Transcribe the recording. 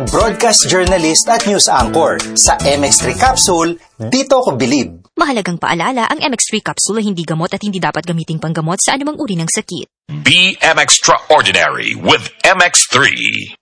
broadcast journalist at news anchor. Sa MX3 Capsule, dito ko bilib. Mahalagang paalala, ang MX3 Capsule ay hindi gamot at hindi dapat gamiting panggamot sa anumang uri ng sakit. Be MX-traordinary with MX3.